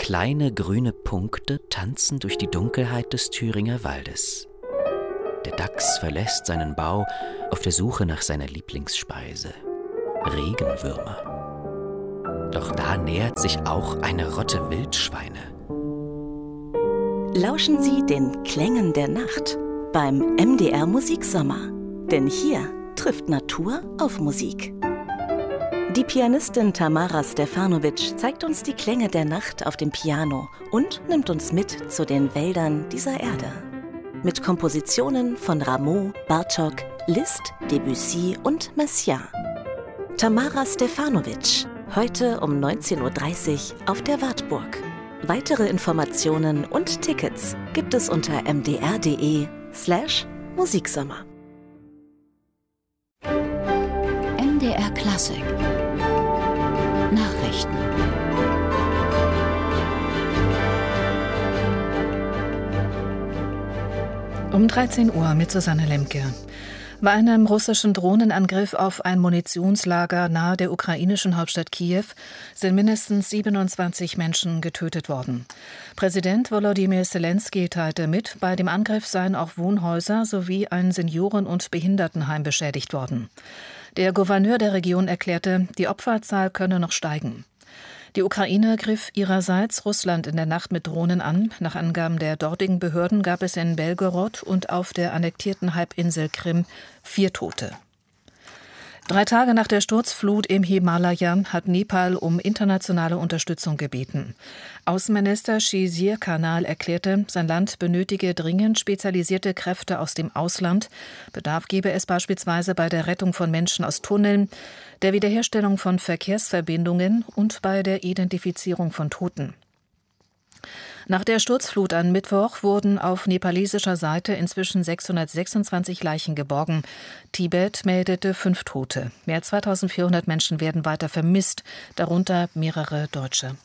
Kleine grüne Punkte tanzen durch die Dunkelheit des Thüringer Waldes. Der Dachs verlässt seinen Bau auf der Suche nach seiner Lieblingsspeise: Regenwürmer. Doch da nähert sich auch eine Rotte Wildschweine. Lauschen Sie den Klängen der Nacht beim MDR Musiksommer. Denn hier trifft Natur auf Musik. Die Pianistin Tamara Stefanovic zeigt uns die Klänge der Nacht auf dem Piano und nimmt uns mit zu den Wäldern dieser Erde. Mit Kompositionen von Rameau, Bartók, Liszt, Debussy und Messiaen. Tamara Stefanovic, heute um 19:30 Uhr auf der Wartburg. Weitere Informationen und Tickets gibt es unter mdr.de/Musiksommer. MDR Klassik Nachrichten. Um 13 Uhr mit Susanne Lemke. Bei einem russischen Drohnenangriff auf ein Munitionslager nahe der ukrainischen Hauptstadt Kiew sind mindestens 27 Menschen getötet worden. Präsident Volodymyr Zelensky teilte mit, bei dem Angriff seien auch Wohnhäuser sowie ein Senioren- und Behindertenheim beschädigt worden. Der Gouverneur der Region erklärte, die Opferzahl könne noch steigen. Die Ukraine griff ihrerseits Russland in der Nacht mit Drohnen an. Nach Angaben der dortigen Behörden gab es in Belgorod und auf der annektierten Halbinsel Krim 4 Tote. 3 Tage nach der Sturzflut im Himalaya hat Nepal um internationale Unterstützung gebeten. Außenminister Shizir Khanal erklärte, sein Land benötige dringend spezialisierte Kräfte aus dem Ausland. Bedarf gebe es beispielsweise bei der Rettung von Menschen aus Tunneln, der Wiederherstellung von Verkehrsverbindungen und bei der Identifizierung von Toten. Nach der Sturzflut am Mittwoch wurden auf nepalesischer Seite inzwischen 626 Leichen geborgen. Tibet meldete 5 Tote. Mehr als 2400 Menschen werden weiter vermisst, darunter mehrere Deutsche.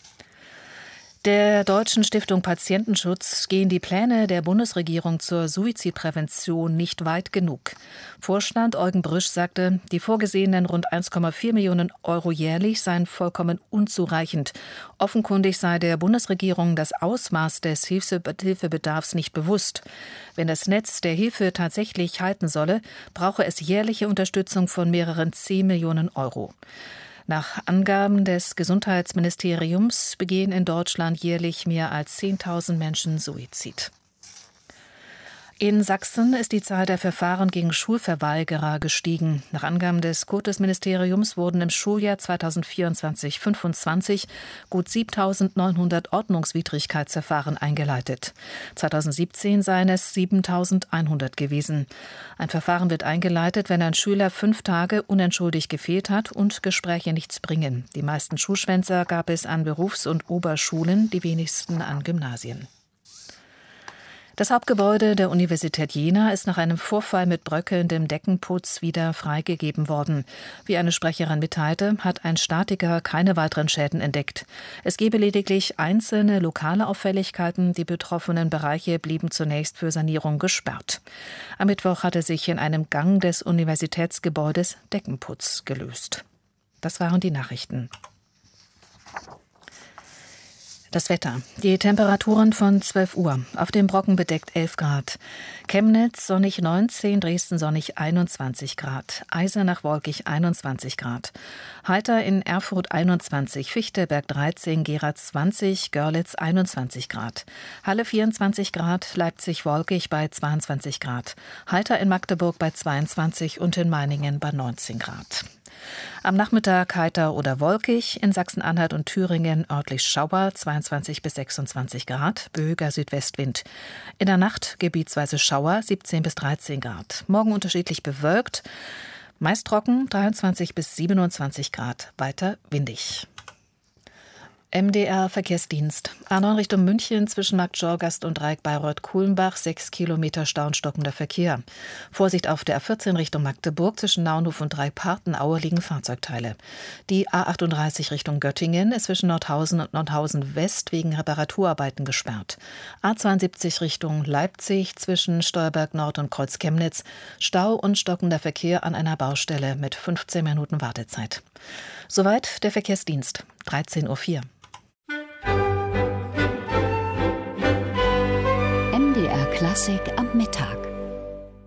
Der Deutschen Stiftung Patientenschutz gehen die Pläne der Bundesregierung zur Suizidprävention nicht weit genug. Vorstand Eugen Brüsch sagte, die vorgesehenen rund 1,4 Millionen Euro jährlich seien vollkommen unzureichend. Offenkundig sei der Bundesregierung das Ausmaß des Hilfebedarfs nicht bewusst. Wenn das Netz der Hilfe tatsächlich halten solle, brauche es jährliche Unterstützung von mehreren 10 Millionen Euro. Nach Angaben des Gesundheitsministeriums begehen in Deutschland jährlich mehr als 10.000 Menschen Suizid. In Sachsen ist die Zahl der Verfahren gegen Schulverweigerer gestiegen. Nach Angaben des Kultusministeriums wurden im Schuljahr 2024/25 gut 7.900 Ordnungswidrigkeitsverfahren eingeleitet. 2017 seien es 7.100 gewesen. Ein Verfahren wird eingeleitet, wenn ein Schüler 5 Tage unentschuldigt gefehlt hat und Gespräche nichts bringen. Die meisten Schulschwänzer gab es an Berufs- und Oberschulen, die wenigsten an Gymnasien. Das Hauptgebäude der Universität Jena ist nach einem Vorfall mit bröckelndem Deckenputz wieder freigegeben worden. Wie eine Sprecherin mitteilte, hat ein Statiker keine weiteren Schäden entdeckt. Es gebe lediglich einzelne lokale Auffälligkeiten. Die betroffenen Bereiche blieben zunächst für Sanierung gesperrt. Am Mittwoch hatte sich in einem Gang des Universitätsgebäudes Deckenputz gelöst. Das waren die Nachrichten. Das Wetter. Die Temperaturen von 12 Uhr. Auf dem Brocken bedeckt 11 Grad. Chemnitz sonnig 19, Dresden sonnig 21 Grad. Eisenach wolkig 21 Grad. Heiter in Erfurt 21, Fichtelberg 13, Gera 20, Görlitz 21 Grad. Halle 24 Grad, Leipzig wolkig bei 22 Grad. Heiter in Magdeburg bei 22 und in Meiningen bei 19 Grad. Am Nachmittag heiter oder wolkig, in Sachsen-Anhalt und Thüringen örtlich Schauer, 22 bis 26 Grad, böiger Südwestwind. In der Nacht gebietsweise Schauer, 17 bis 13 Grad. Morgen unterschiedlich bewölkt, meist trocken, 23 bis 27 Grad, weiter windig. MDR Verkehrsdienst. A9 Richtung München zwischen Markt Jorgast und Dreieck Bayreuth-Kuhlenbach 6 Kilometer Stau und stockender Verkehr. Vorsicht auf der A14 Richtung Magdeburg zwischen Naunhof und Dreieck-Partenaue liegen Fahrzeugteile. Die A38 Richtung Göttingen ist zwischen Nordhausen und Nordhausen West wegen Reparaturarbeiten gesperrt. A72 Richtung Leipzig zwischen Steuerberg Nord und Kreuz Chemnitz. Stau und stockender Verkehr an einer Baustelle mit 15 Minuten Wartezeit. Soweit der Verkehrsdienst. 13:04 Uhr. Klassik am Mittag.